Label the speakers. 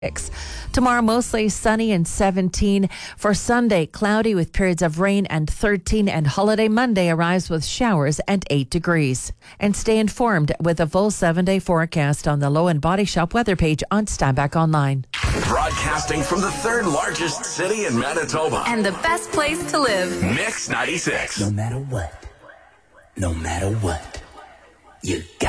Speaker 1: Tomorrow, mostly sunny and 17. For Sunday, cloudy with periods of rain and 13. And holiday Monday arrives with showers and 8 degrees. And stay informed with a full 7-day forecast on the Low and Body Shop weather page on Steinbach Online.
Speaker 2: Broadcasting from the third largest city in Manitoba.
Speaker 3: And the best place to live.
Speaker 2: Mix 96.
Speaker 4: No matter what, you got